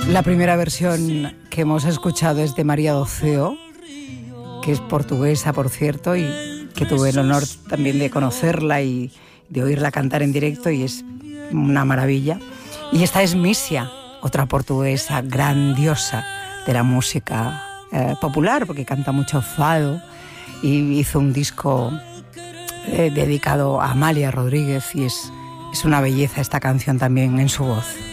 La primera versión que hemos escuchado es de María Doceo, que es portuguesa, por cierto, y que tuve el honor también de conocerla y de oírla cantar en directo, y es una maravilla. Y esta es Mísia, otra portuguesa grandiosa de la música popular, porque canta mucho fado, y hizo un disco dedicado a Amalia Rodríguez, y es una belleza esta canción también en su voz.